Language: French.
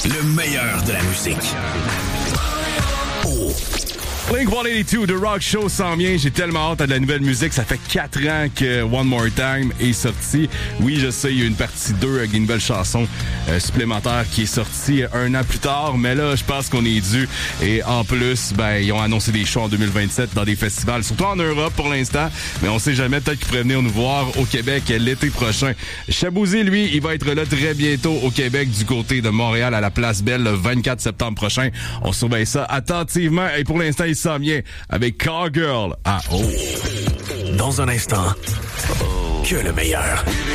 Le meilleur de la musique. Blink-182, The Rock Show s'en vient. J'ai tellement hâte à de la nouvelle musique. Ça fait 4 ans que One More Time est sorti. Oui, je sais, il y a une partie 2 avec une nouvelle chanson supplémentaire qui est sortie 1 an plus tard. Mais là, je pense qu'on est dû. Et en plus, ils ont annoncé des shows en 2027 dans des festivals, surtout en Europe pour l'instant. Mais on sait jamais, peut-être qu'ils pourraient venir nous voir au Québec l'été prochain. Chabouzy, lui, il va être là très bientôt au Québec du côté de Montréal à la Place Belle le 24 septembre prochain. On surveille ça attentivement. Et pour l'instant, il s'en vient avec Cowgirl. Dans un instant, que le meilleur.